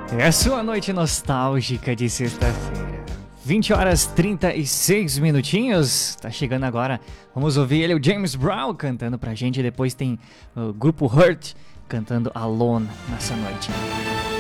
É a sua noite nostálgica de sexta-feira. 20 horas 36 minutinhos. Tá chegando agora. Vamos ouvir ele, o James Brown, cantando pra gente. Depois tem o grupo Hurt cantando Alone nessa noite.